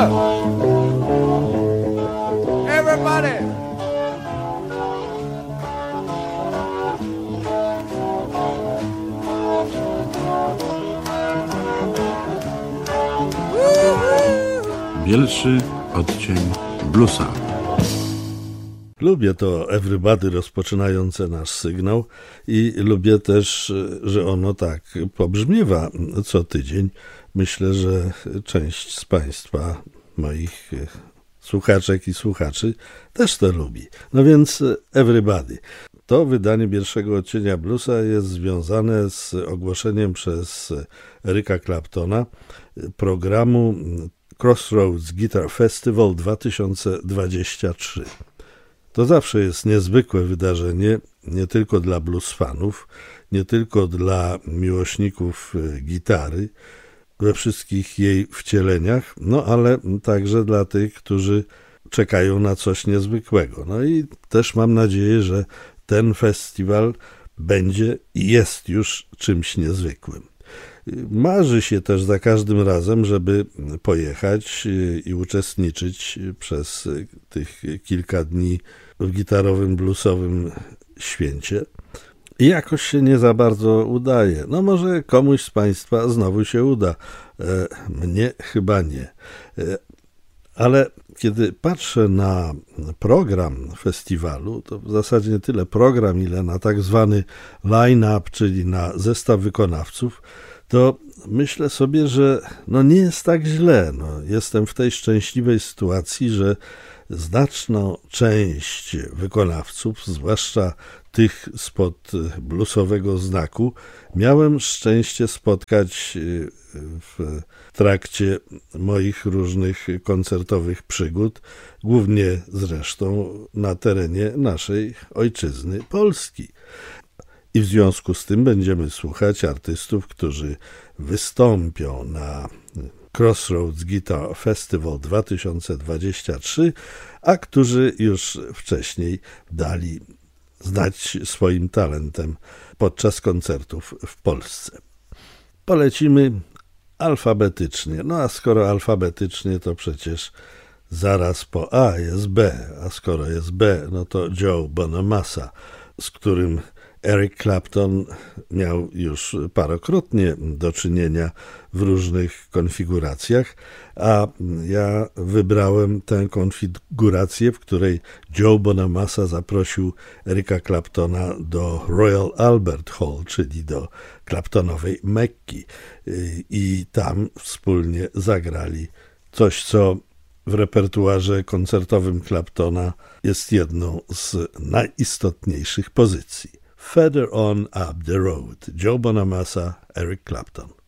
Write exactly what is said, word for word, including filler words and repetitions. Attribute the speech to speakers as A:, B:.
A: Everybody.
B: Bielszy odcień bluesa.
C: Lubię to everybody rozpoczynające nasz sygnał i lubię też, że ono tak pobrzmiewa co tydzień. Myślę, że część z Państwa, moich słuchaczek i słuchaczy, też to lubi. No więc everybody. To wydanie pierwszego odcienia bluesa jest związane z ogłoszeniem przez Erica Claptona programu Crossroads Guitar Festival dwa tysiące dwudziesty trzeci. To zawsze jest niezwykłe wydarzenie, nie tylko dla blues fanów, nie tylko dla miłośników gitary we wszystkich jej wcieleniach, no ale także dla tych, którzy czekają na coś niezwykłego. No i też mam nadzieję, że ten festiwal będzie i jest już czymś niezwykłym. Marzy się też za każdym razem, żeby pojechać i uczestniczyć przez tych kilka dni w gitarowym, bluesowym święcie. I jakoś się nie za bardzo udaje. No może komuś z Państwa znowu się uda. E, mnie chyba nie. E, ale kiedy patrzę na program festiwalu, to w zasadzie nie tyle program, ile na tak zwany line-up, czyli na zestaw wykonawców, to myślę sobie, że no nie jest tak źle. No, jestem w tej szczęśliwej sytuacji, że znaczną część wykonawców, zwłaszcza tych spod bluesowego znaku, miałem szczęście spotkać w trakcie moich różnych koncertowych przygód, głównie zresztą na terenie naszej ojczyzny Polski. I w związku z tym będziemy słuchać artystów, którzy wystąpią na Crossroads Guitar Festival dwa tysiące dwudziesty trzeci, a którzy już wcześniej dali znać swoim talentem podczas koncertów w Polsce. Polecimy alfabetycznie. No a skoro alfabetycznie, to przecież zaraz po A jest B, a skoro jest B, no to Joe Bonamassa, z którym Eric Clapton miał już parokrotnie do czynienia w różnych konfiguracjach, a ja wybrałem tę konfigurację, w której Joe Bonamassa zaprosił Erica Claptona do Royal Albert Hall, czyli do Claptonowej Mekki, i tam wspólnie zagrali coś, co w repertuarze koncertowym Claptona jest jedną z najistotniejszych pozycji. Further on up the road. Joe Bonamassa, Eric Clapton.